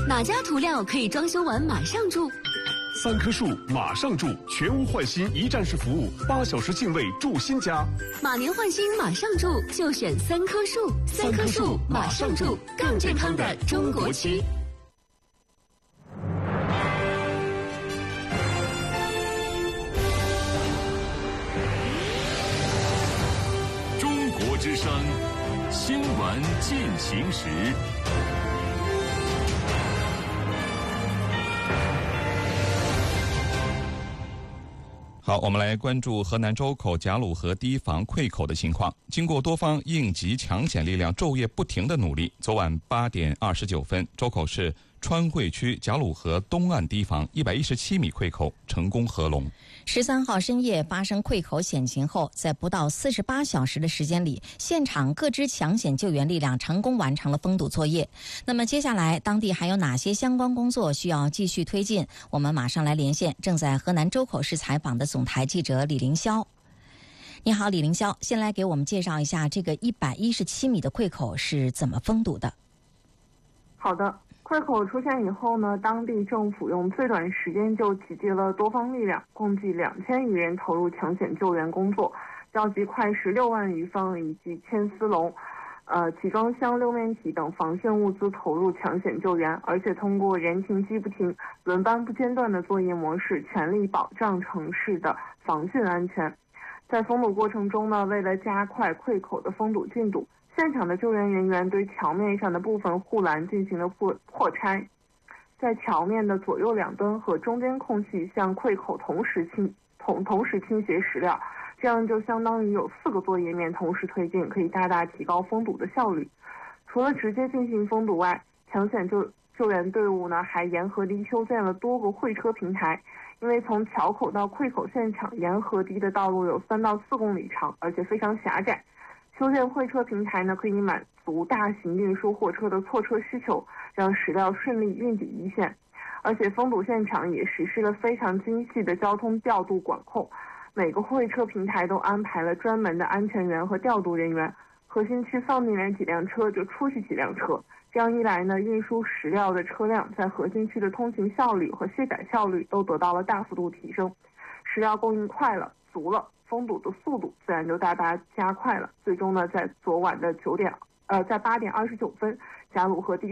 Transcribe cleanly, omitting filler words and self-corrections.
哪家涂料可以装修完马上住 ？3棵树马上住，全屋换新一站式服务，8小时净位住新家。 马年换新马上住，就选3棵树。3棵树马上住，更健康的中国区。 中国之声新闻进行时。 好，我们来关注河南周口贾鲁河堤防溃口的情况。经过多方应急抢险力量昼夜不停的努力，昨晚8点29分，周口市川汇区贾鲁河东岸堤防117米溃口成功合龙。 13号深夜发生溃口险情后，在不到48小时的时间里，现场各支抢险救援力量成功完成了封堵作业。那么接下来当地还有哪些相关工作需要继续推进？我们马上来连线正在河南周口市采访的总台记者李凌霄。你好，李凌霄，先来给我们介绍一下这个117米的溃口是怎么封堵的。 好的，溃口出现以后呢，当地政府用最短时间就集结了多方力量，共计2000余人投入抢险救援工作，调集快16万余方以及牵丝笼、集装箱、六面体等防汛物资投入抢险救援，而且通过人停机不停、轮班不间断的作业模式，全力保障城市的防汛安全。在封堵过程中呢，为了加快溃口的封堵进度，现场的救援人员对桥面上的部分护栏进行了破拆，在桥面的左右两端和中间空隙向溃口同时倾斜石料，这样就相当于有4个作业面同时推进，可以大大提高封堵的效率。除了直接进行封堵外，抢险救援队伍呢还沿河堤修建了多个会车平台，因为从桥口到溃口现场沿河堤的道路有3到4公里长，而且非常狭窄。修建会车平台呢，可以满足大型运输货车的错车需求，让石料顺利运抵一线。而且封堵现场也实施了非常精细的交通调度管控，每个会车平台都安排了专门的安全员和调度人员，核心区放进来几辆车就出去几辆车。这样一来呢，运输石料的车辆在核心区的通行效率和卸载效率都得到了大幅度提升，石料供应快了、足了，封堵的速度自然就大大加快了。最终呢，在昨晚的8点29分，贾鲁河堤